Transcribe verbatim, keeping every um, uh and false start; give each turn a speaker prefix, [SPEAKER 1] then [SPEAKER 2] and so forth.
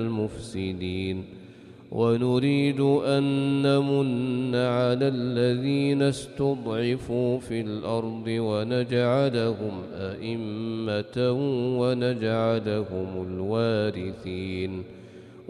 [SPEAKER 1] المفسدين ونريد أن نمن على الذين استضعفوا في الأرض ونجعلهم أئمة ونجعلهم الوارثين